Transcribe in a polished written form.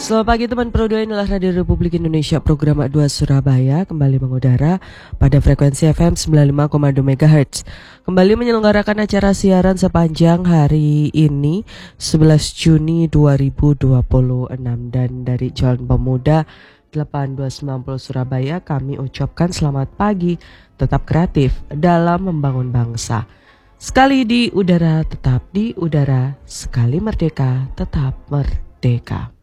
Selamat pagi teman Pro 2, inilah Radio Republik Indonesia program A2 Surabaya kembali mengudara pada frekuensi FM 95,2 MHz. Kembali menyelenggarakan acara siaran sepanjang hari ini 11 Juni 2026 dan dari Jalan Pemuda 8290 Surabaya kami ucapkan selamat pagi, tetap kreatif dalam membangun bangsa. Sekali di udara tetap di udara, sekali merdeka tetap merdeka.